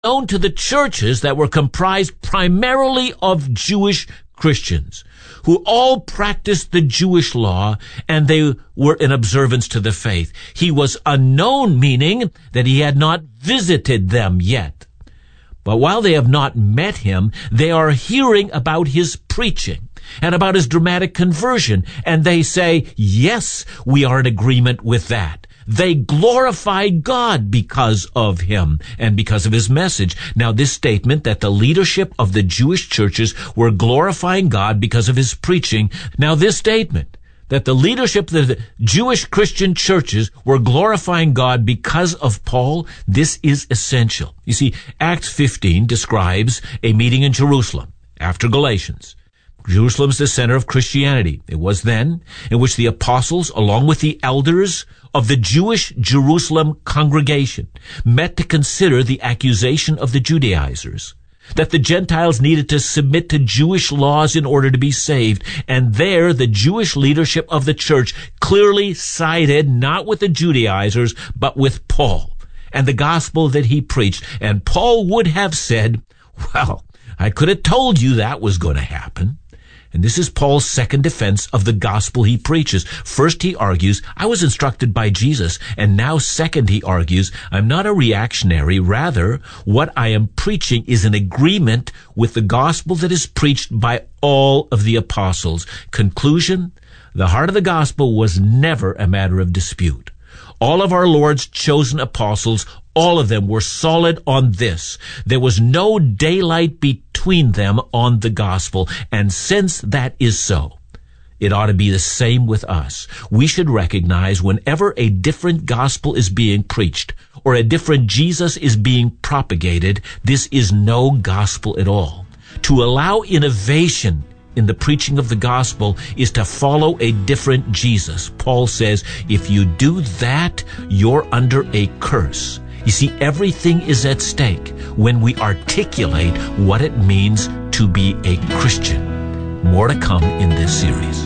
known to the churches that were comprised primarily of Jewish Christians who all practiced the Jewish law, and they were in observance to the faith. He was unknown, meaning that he had not visited them yet. But while they have not met him, they are hearing about his preaching and about his dramatic conversion, and they say, yes, we are in agreement with that. They glorify God because of him and because of his message. Now, this statement that the leadership of the Jewish churches were glorifying God because of his preaching, now this statement that the leadership of the Jewish Christian churches were glorifying God because of Paul, this is essential. You see, Acts 15 describes a meeting in Jerusalem after Galatians. Jerusalem's the center of Christianity. It was then in which the apostles, along with the elders of the Jewish Jerusalem congregation, met to consider the accusation of the Judaizers that the Gentiles needed to submit to Jewish laws in order to be saved. And there, the Jewish leadership of the church clearly sided not with the Judaizers, but with Paul and the gospel that he preached. And Paul would have said, well, I could have told you that was going to happen. And this is Paul's second defense of the gospel he preaches. First, he argues, I was instructed by Jesus. And now, second, he argues, I'm not a reactionary. Rather, what I am preaching is in agreement with the gospel that is preached by all of the apostles. Conclusion, the heart of the gospel was never a matter of dispute. All of our Lord's chosen apostles, all of them were solid on this. There was no daylight between them on the gospel. And since that is so, it ought to be the same with us. We should recognize whenever a different gospel is being preached or a different Jesus is being propagated, this is no gospel at all. To allow innovation in the preaching of the gospel is to follow a different Jesus. Paul says, if you do that, you're under a curse. You see, everything is at stake when we articulate what it means to be a Christian. More to come in this series.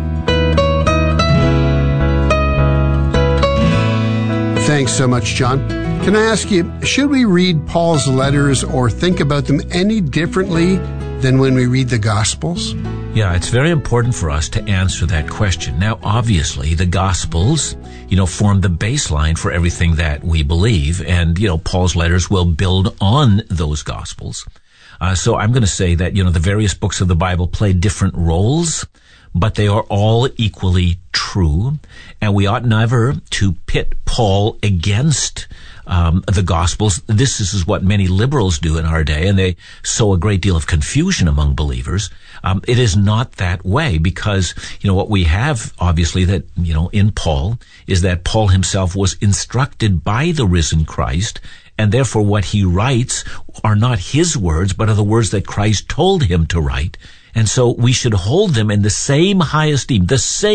Thanks so much, John. Can I ask you, should we read Paul's letters or think about them any differently than when we read the Gospels? Yeah, it's very important for us to answer that question. Now, obviously, the Gospels, form the baseline for everything that we believe. And, Paul's letters will build on those Gospels. So I'm going to say that, the various books of the Bible play different roles, but they are all equally true. And we ought never to pit Paul against the Gospels. This is what many liberals do in our day, and they sow a great deal of confusion among believers. It is not that way, because, what we have, obviously, that, in Paul, is that Paul himself was instructed by the risen Christ, and therefore what he writes are not his words, but are the words that Christ told him to write. And so we should hold them in the same high esteem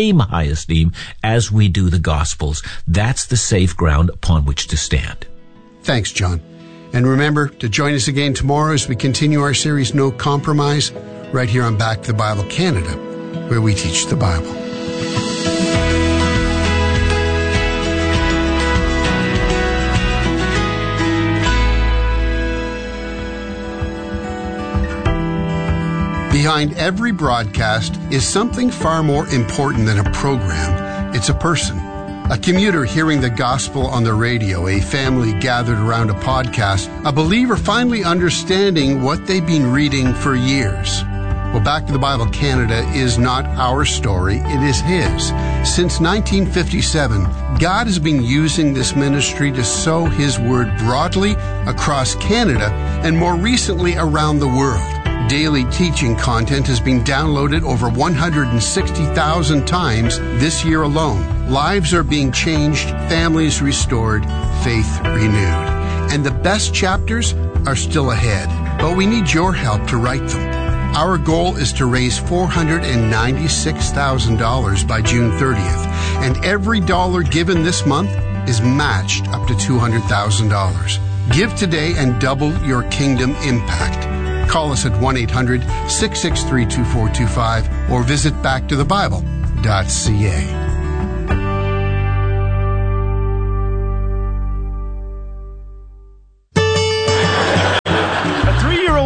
as we do the Gospels. That's the safe ground upon which to stand. Thanks, John. And remember to join us again tomorrow as we continue our series, No Compromise, right here on Back to the Bible Canada, where we teach the Bible. Behind every broadcast is something far more important than a program. It's a person. A commuter hearing the gospel on the radio, a family gathered around a podcast, a believer finally understanding what they've been reading for years. Well, Back to the Bible Canada is not our story, it is His. Since 1957, God has been using this ministry to sow His word broadly across Canada and more recently around the world. Daily teaching content has been downloaded over 160,000 times this year alone. Lives are being changed, families restored, faith renewed. And the best chapters are still ahead, but we need your help to write them. Our goal is to raise $496,000 by June 30th, and every dollar given this month is matched up to $200,000. Give today and double your kingdom impact. Call us at 1-800-663-2425 or visit backtothebible.ca.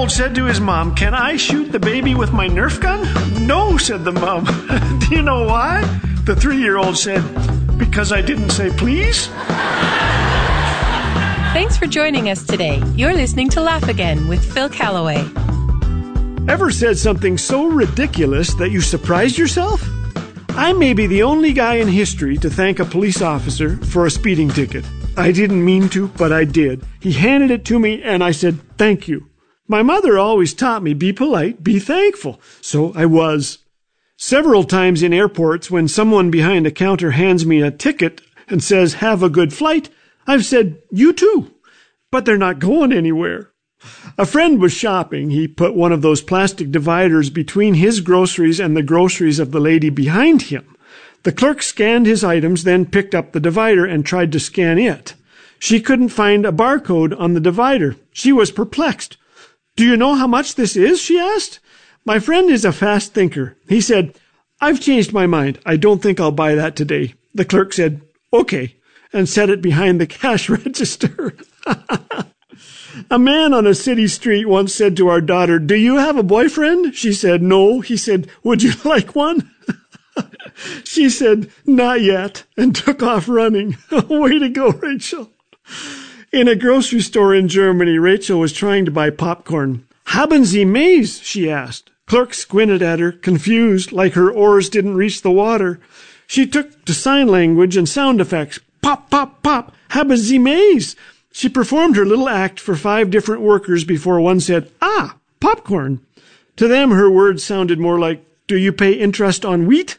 3-year-old said to his mom, "Can I shoot the baby with my Nerf gun?" "No," said the mom. "Do you know why?" The 3-year-old said, "Because I didn't say please." Thanks for joining us today. You're listening to Laugh Again with Phil Callaway. Ever said something so ridiculous that you surprised yourself? I may be the only guy in history to thank a police officer for a speeding ticket. I didn't mean to, but I did. He handed it to me and I said, "Thank you." My mother always taught me, be polite, be thankful. So I was. Several times in airports, when someone behind a counter hands me a ticket and says, "Have a good flight," I've said, "You too." But they're not going anywhere. A friend was shopping. He put one of those plastic dividers between his groceries and the groceries of the lady behind him. The clerk scanned his items, then picked up the divider and tried to scan it. She couldn't find a barcode on the divider. She was perplexed. "Do you know how much this is?" she asked. My friend is a fast thinker. He said, "I've changed my mind. I don't think I'll buy that today." The clerk said, "Okay," and set it behind the cash register. A man on a city street once said to our daughter, "Do you have a boyfriend?" She said, "No." He said, "Would you like one?" She said, "Not yet," and took off running. Way to go, Rachel. In a grocery store in Germany, Rachel was trying to buy popcorn. "Haben Sie Mais?" she asked. Clerk squinted at her, confused, like her oars didn't reach the water. She took to sign language and sound effects. Pop, pop, pop. "Haben Sie Mais?" She performed her little act for 5 different workers before one said, "Ah, popcorn." To them, her words sounded more like, "Do you pay interest on wheat?"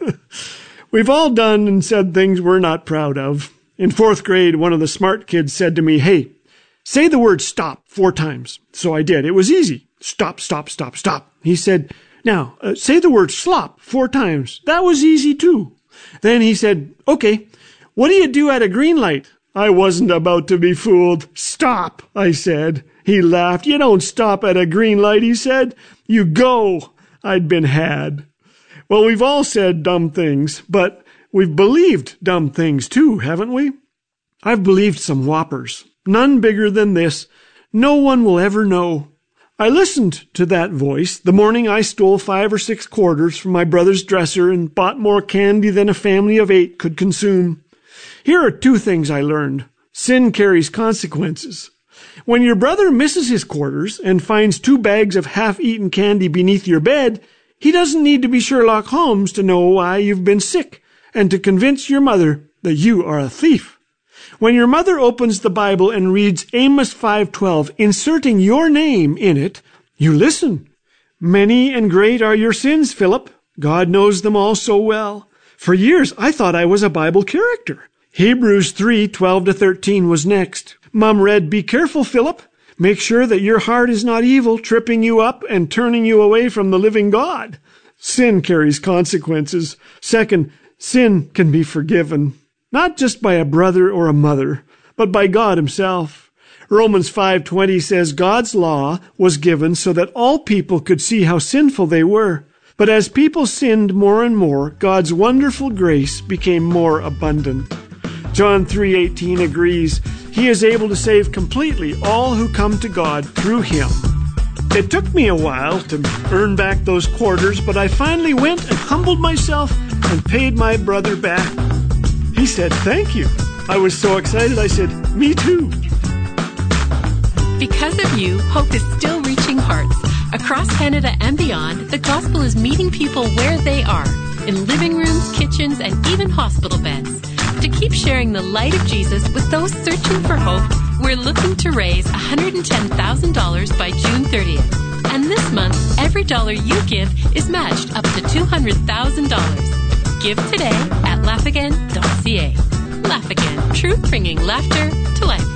We've all done and said things we're not proud of. In 4th grade, one of the smart kids said to me, "Hey, say the word stop 4 times. So I did. It was easy. Stop, stop, stop, stop. He said, "Now, say the word slop 4 times. That was easy too. Then he said, "Okay, what do you do at a green light?" I wasn't about to be fooled. "Stop," I said. He laughed. "You don't stop at a green light," he said. "You go." I'd been had. Well, we've all said dumb things, but we've believed dumb things too, haven't we? I've believed some whoppers. None bigger than this. No one will ever know. I listened to that voice the morning I stole 5 or 6 quarters from my brother's dresser and bought more candy than a family of 8 could consume. Here are 2 things I learned. Sin carries consequences. When your brother misses his quarters and finds 2 bags of half-eaten candy beneath your bed, he doesn't need to be Sherlock Holmes to know why you've been sick and to convince your mother that you are a thief. When your mother opens the Bible and reads Amos 5:12, inserting your name in it, you listen. "Many and great are your sins, Philip. God knows them all so well. For years I thought I was a Bible character." Hebrews 3:12-13 was next. Mom read, "Be careful, Philip. Make sure that your heart is not evil, tripping you up and turning you away from the living God." Sin carries consequences. Second, sin can be forgiven. Not just by a brother or a mother, but by God himself. Romans 5:20 says God's law was given so that all people could see how sinful they were. But as people sinned more and more, God's wonderful grace became more abundant. John 3:18 agrees. He is able to save completely all who come to God through him. It took me a while to earn back those quarters, but I finally went and humbled myself and paid my brother back. He said, "Thank you." I was so excited, I said, "Me too." Because of you, hope is still reaching hearts. Across Canada and beyond, the gospel is meeting people where they are, in living rooms, kitchens, and even hospital beds. To keep sharing the light of Jesus with those searching for hope, we're looking to raise $110,000 by June 30th. And this month, every dollar you give is matched up to $200,000. Give today at laughagain.ca. Laugh Again, truth bringing laughter to life.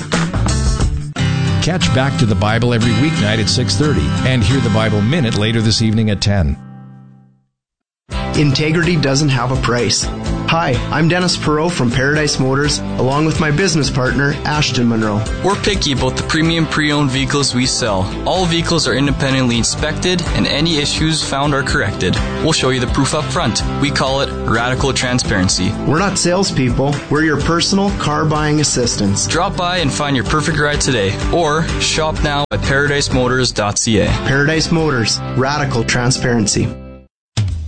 Catch Back to the Bible every weeknight at 6:30 and hear the Bible Minute later this evening at 10. Integrity doesn't have a price. Hi, I'm Dennis Perot from Paradise Motors, along with my business partner, Ashton Monroe. We're picky about the premium pre-owned vehicles we sell. All vehicles are independently inspected, and any issues found are corrected. We'll show you the proof up front. We call it radical transparency. We're not salespeople. We're your personal car buying assistants. Drop by and find your perfect ride today, or shop now at ParadiseMotors.ca. Paradise Motors, radical transparency.